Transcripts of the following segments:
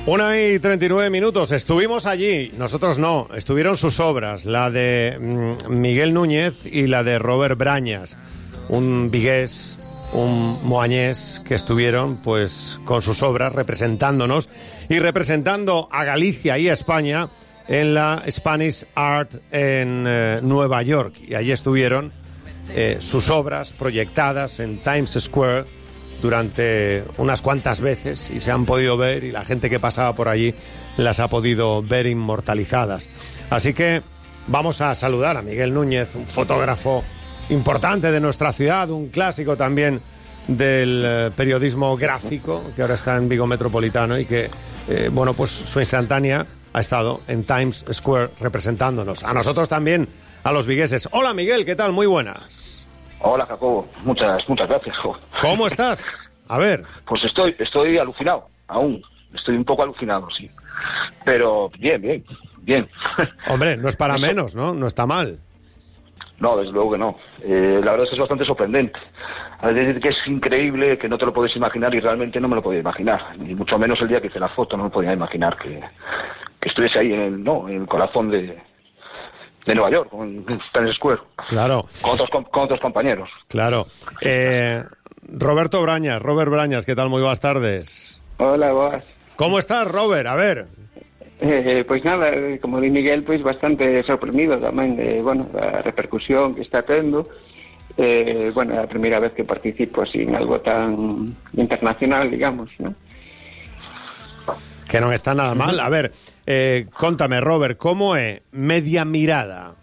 1:39. Estuvimos allí, nosotros no, estuvieron sus obras, la de Miguel Núñez y la de Robert Brañas, un vigués, un moañés que estuvieron pues con sus obras representándonos y representando a Galicia y a España en la Spanish Art en Nueva York. Y allí estuvieron sus obras proyectadas en Times Square durante unas cuantas veces y se han podido ver, y la gente que pasaba por allí las ha podido ver inmortalizadas. Así que vamos a saludar a Miguel Núñez, un fotógrafo importante de nuestra ciudad, un clásico también del periodismo gráfico, que ahora está en Vigo Metropolitano y que, bueno, pues su instantánea ha estado en Times Square representándonos. A nosotros también, a los vigueses. Hola Miguel, ¿qué tal? Muy buenas. Hola Jacobo, muchas gracias. ¿Cómo estás? A ver. Pues estoy alucinado, aún. Estoy un poco alucinado, sí. Pero bien. Hombre, no es para menos, ¿no? No está mal. No, desde luego que no. La verdad es que es bastante sorprendente. A veces que es increíble, que no te lo puedes imaginar, y realmente no me lo podía imaginar. Ni mucho menos el día que hice la foto, no me podía imaginar que estuviese ahí en el corazón de Nueva York, en Times Square. Claro. Con otros compañeros. Claro. Robert Brañas, ¿qué tal? Muy buenas tardes. Hola, boas. ¿Cómo estás, Robert? A ver. Pois nada, como di Miguel, pois bastante sorprendido tamén de, da repercusión que está tendo. É a primeira vez que participo así en algo tan internacional, digamos, ¿no? Que non está nada mal. A ver, contame, Robert, como é Media Mirada?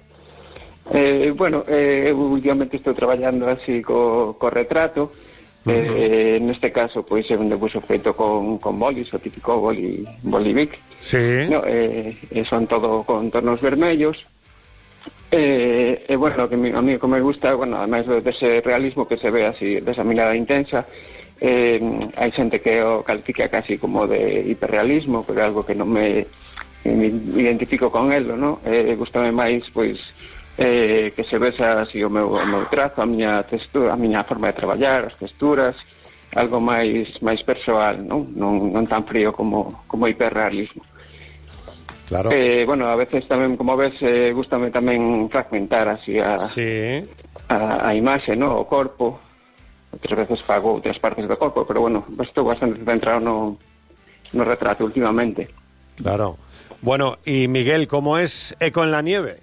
Eu últimamente estou traballando así co retrato. Neste caso, pois é un debuxo feito con bolis, o típico bolivic. Sí. No, son todo con tonos vermellos. Que a mí como me gusta, además dese realismo que se ve así, desa mirada intensa, hai xente que o califica casi como de hiperrealismo, pero é algo que non me identifico con elo, no? Gústame máis, pois, que se vesa así o meu trazo, a miña textura, a miña forma de traballar, as texturas, algo máis persoal, non tan frío como hiperrealismo. Claro. A veces tamén, como ves, gústame tamén fragmentar así a imaxe, no? O corpo. Outras veces fago outras partes do corpo, pero estou bastante centrado no retrato últimamente. Claro. Bueno, y Miguel, ¿cómo es Eco en la nieve?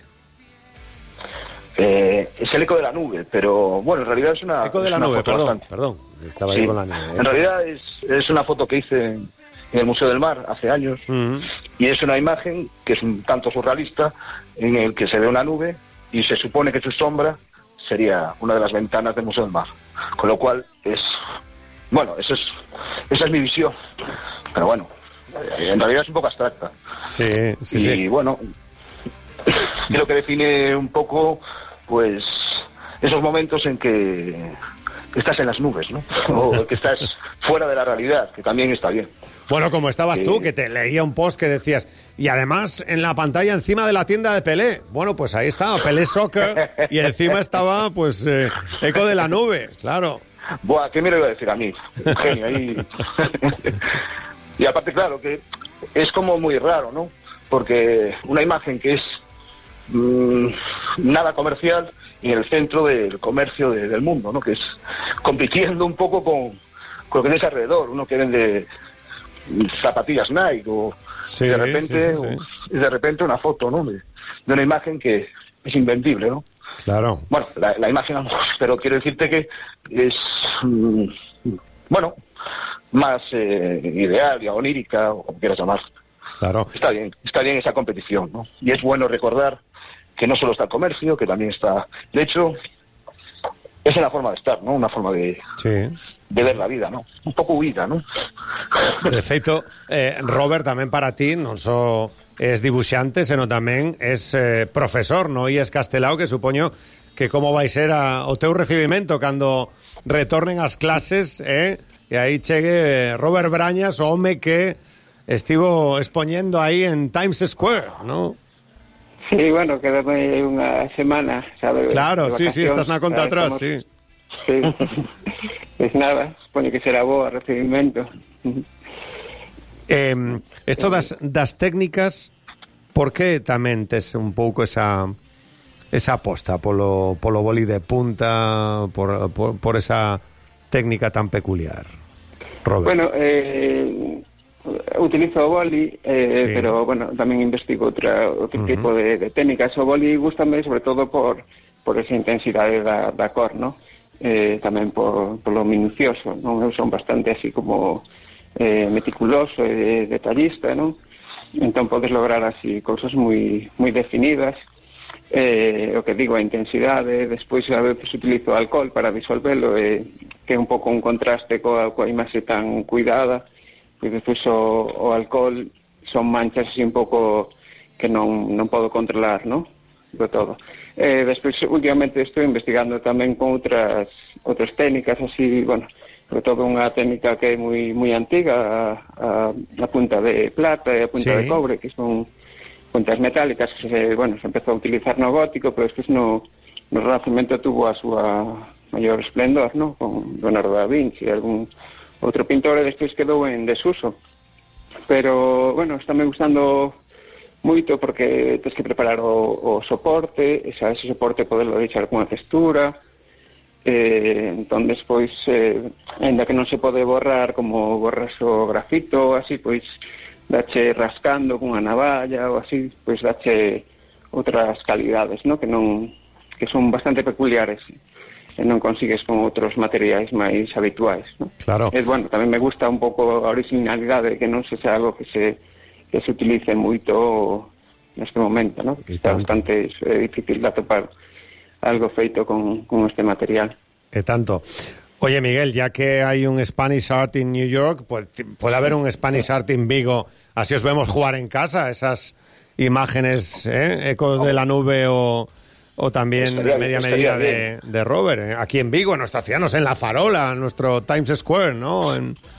Es el eco de la nube, pero en realidad es una... Eco de la nube, perdón. Estaba ahí con la nieve. En realidad es una foto que hice en el Museo del Mar hace años, y es una imagen que es un tanto surrealista, en el que se ve una nube y se supone que su sombra sería una de las ventanas del Museo del Mar, con lo cual esa es mi visión, pero en realidad es un poco abstracta. Sí. Y creo que define un poco pues esos momentos en que estás en las nubes, ¿no? O que estás fuera de la realidad, que también está bien. Bueno, como estabas tú, que te leía un post que decías, y además en la pantalla encima de la tienda de Pelé. Bueno, pues ahí estaba, Pelé Soccer, y encima estaba, pues, Eco de la nube, claro. Buah, ¿qué me lo iba a decir a mí? Genio, ahí. Y aparte, claro, que es como muy raro, ¿no? Porque una imagen que es nada comercial y en el centro del comercio del mundo, ¿no? Que es compitiendo un poco con lo que tienes alrededor, uno que vende zapatillas Nike y de repente una foto, ¿no? De una imagen que es invendible, ¿no? Claro. Bueno, la imagen, pero quiero decirte que es más ideal y onírica, o como quieras llamar. Claro. Está bien esa competición, ¿no? Y es bueno recordar que no solo está el comercio, que también está... De hecho, es una forma de estar, ¿no? Una forma de ver la vida, ¿no? Un pouco huida, ¿no? De feito, Robert, tamén para ti non só es dibuixante, senón tamén es profesor, no? E es Castelao, que supoño que como vai ser o teu recibimento cando retornen as clases, e aí chegue Robert Brañas, o home que estivo expoñendo aí en Times Square, ¿no? Sí, quedame unha semana, sabes? Claro, sí, estás na conta atrás, sí. Sí, pues nada, supoño que será bo o recibimento. Esto das técnicas, por que tamén tes un pouco esa aposta polo boli de punta, por esa técnica tan peculiar, Robert? Bueno, utilizo o boli, sí, pero bueno, tamén investigo outro tipo de técnicas. O boli gústame sobre todo por esa intensidade da cor, ¿no? Tamén por lo minucioso, non? Eu son bastante así como meticuloso e detallista, non? Entón podes lograr así cousas moi definidas. O que digo, a intensidade. Despois a veces utilizo alcohol para disolvelo, que é un pouco un contraste coa imaxe tan cuidada. E despois o alcohol son manchas así un pouco que non podo controlar, non? Do todo. Despois últimamente estou investigando tamén con outras técnicas así, bueno, sobre todo unha técnica que é moi antiga, a punta de plata e a punta de cobre, que son puntas metálicas que se empezou a utilizar no gótico, pero despois no Renacimento tuvo a súa maior esplendor, ¿no? Con Leonardo da Vinci e algún outro pintor, e despois quedou en desuso. Pero, bueno, está me gustando moito porque tens que preparar o soporte, ese soporte poderlo deixar con a textura. Entón despois ainda que non se pode borrar como borras o grafito así, pois dache rascando cunha navalla ou así, pois dache outras calidades, ¿no? que son bastante peculiares e non consigues con outros materiais máis habituais, ¿no? Claro. Bueno, tamén me gusta un pouco a originalidade, que non se sea algo que se utilice moito neste momento, ¿no? Está bastante difícil de atopar algo feito con este material. Tanto. Oye, Miguel, ya que hay un Spanish Art in New York, puede haber un Spanish Art in Vigo. Así os vemos jugar en casa, esas imágenes, ecos de la nube o también media medida de Robert. Aquí en Vigo, en nuestra ciudad, en La Farola, en nuestro Times Square, ¿no?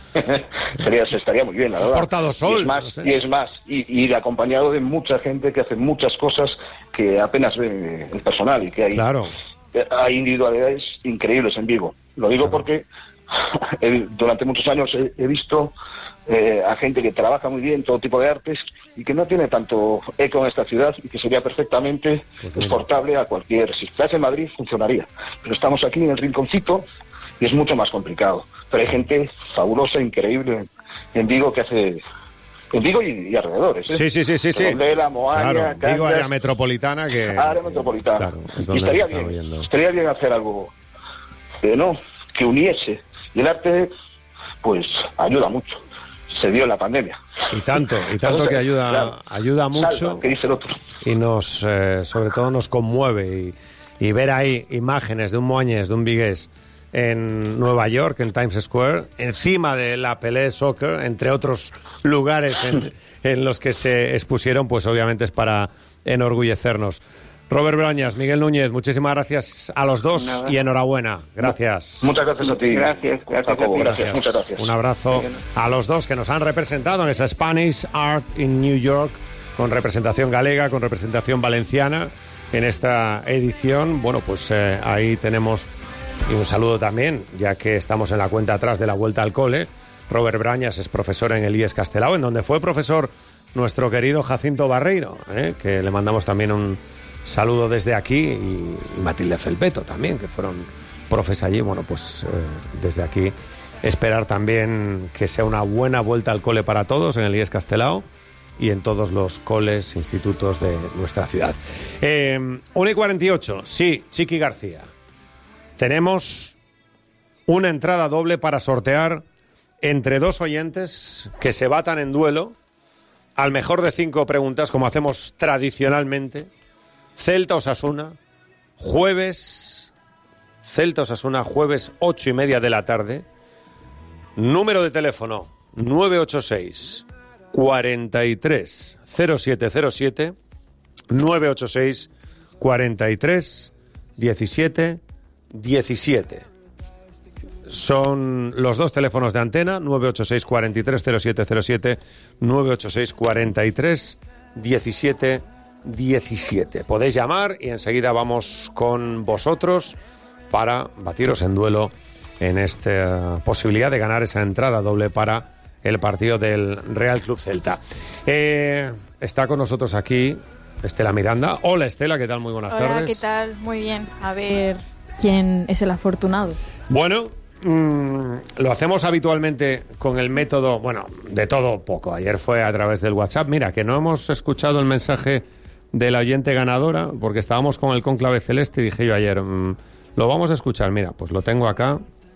Estaría muy bien, la verdad. Portado Sol. Y es más, ir acompañado de mucha gente que hace muchas cosas que apenas ve el personal y que hay, claro, hay individualidades increíbles en Vigo. Lo digo porque durante muchos años he visto a gente que trabaja muy bien todo tipo de artes y que no tiene tanto eco en esta ciudad y que sería perfectamente exportable a cualquier... Si estás en Madrid funcionaría, pero estamos aquí en el rinconcito y es mucho más complicado. Pero hay gente fabulosa, increíble en Vigo que hace... En Vigo y alrededores, ¿eh? Sí. Rondela, Moaña, claro, Vigo, área metropolitana que... Área metropolitana. Claro, es donde estaría bien hacer algo, ¿no? Que uniese. Y el arte, pues, ayuda mucho. Se dio en la pandemia. Y tanto que ayuda, claro, ayuda mucho. Salva, que dice el otro. Y sobre todo nos conmueve. Y ver ahí imágenes de un moañés, de un vigués, en Nueva York, en Times Square, encima de la Pelé de Soccer, entre otros lugares en los que se expusieron, pues obviamente es para enorgullecernos. Robert Brañas, Miguel Núñez, muchísimas gracias a los dos. Nada. Y enhorabuena. Gracias. Muchas gracias a ti. Gracias a ti. Gracias. Muchas gracias. Un abrazo a los dos que nos han representado en esa Spanish Art in New York, con representación galega, con representación valenciana en esta edición. Bueno, pues ahí tenemos, y un saludo también, ya que estamos en la cuenta atrás de la Vuelta al Cole. Robert Brañas es profesor en el IES Castelao, en donde fue profesor nuestro querido Jacinto Barreiro, que le mandamos también un saludo desde aquí, y Matilde Felpeto también, que fueron profes allí. Bueno, pues desde aquí esperar también que sea una buena vuelta al cole para todos en el IES Castelao y en todos los coles, institutos de nuestra ciudad. 1:48, sí, Chiqui García. Tenemos una entrada doble para sortear entre dos oyentes que se batan en duelo al mejor de 5 preguntas, como hacemos tradicionalmente. Celta-Osasuna, jueves 8:30 de la tarde. Número de teléfono 986 43 0707, 986 43 17 17. Son los dos teléfonos de antena, 986 43 0707, 986 43 17 17. Podéis llamar y enseguida vamos con vosotros para batiros en duelo en esta posibilidad de ganar esa entrada doble para el partido del Real Club Celta. Está con nosotros aquí Estela Miranda. Hola Estela, ¿qué tal? Muy buenas tardes. Hola, ¿qué tal? Muy bien. A ver quién es el afortunado. Bueno, lo hacemos habitualmente con el método, bueno, de todo poco. Ayer fue a través del WhatsApp. Mira, que no hemos escuchado el mensaje de la oyente ganadora, porque estábamos con el cónclave celeste y dije yo ayer, lo vamos a escuchar. Mira, pues lo tengo acá.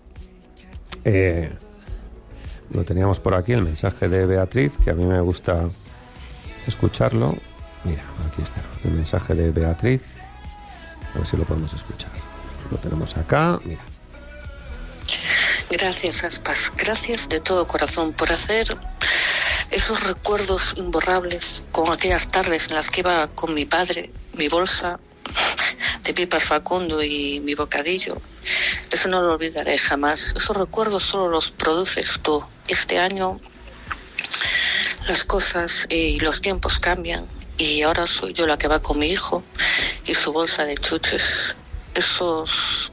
Lo teníamos por aquí, el mensaje de Beatriz, que a mí me gusta escucharlo. Mira, aquí está, el mensaje de Beatriz. A ver si lo podemos escuchar. Lo tenemos acá, mira. Gracias, Aspas. Gracias de todo corazón por hacer esos recuerdos imborrables con aquellas tardes en las que iba con mi padre, mi bolsa de pipas Facundo y mi bocadillo. Eso no lo olvidaré jamás. Esos recuerdos solo los produces tú. Este año las cosas y los tiempos cambian y ahora soy yo la que va con mi hijo y su bolsa de chuches. Esos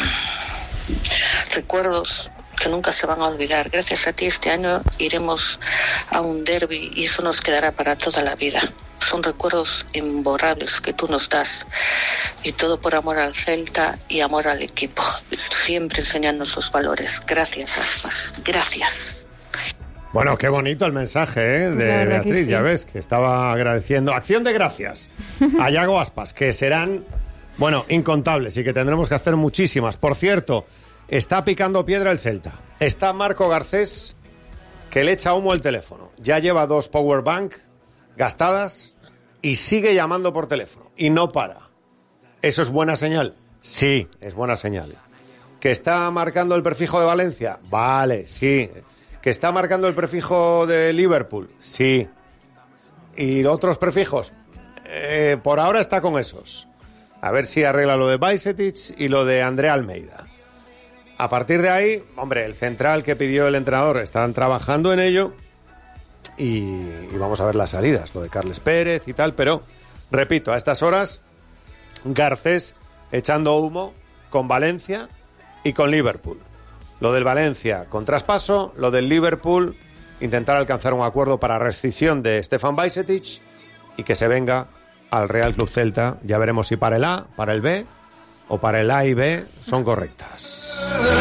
recuerdos que nunca se van a olvidar. Gracias a ti este año iremos a un derbi y eso nos quedará para toda la vida. Son recuerdos imborrables que tú nos das y todo por amor al Celta y amor al equipo, siempre enseñando sus valores. Gracias, Aspas. Gracias. Bueno, qué bonito el mensaje de Beatriz, sí. Ya ves, que estaba agradeciendo. Acción de gracias a Yago Aspas, que serán, bueno, incontables y que tendremos que hacer muchísimas. Por cierto, está picando piedra el Celta. Está Marco Garcés, que le echa humo el teléfono. Ya lleva 2 powerbank gastadas y sigue llamando por teléfono. Y no para. ¿Eso es buena señal? Sí, es buena señal. ¿Que está marcando el prefijo de Valencia? Vale, sí. ¿Que está marcando el prefijo de Liverpool? Sí. ¿Y otros prefijos? Por ahora está con esos. A ver si arregla lo de Bajcetic y lo de André Almeida. A partir de ahí, hombre, el central que pidió el entrenador, están trabajando en ello y vamos a ver las salidas, lo de Carles Pérez y tal, pero, repito, a estas horas, Garcés echando humo con Valencia y con Liverpool. Lo del Valencia con traspaso, lo del Liverpool intentar alcanzar un acuerdo para rescisión de Stefan Bajcetic y que se venga al Real Club Celta. Ya veremos si para el A, para el B o para el A y B son correctas.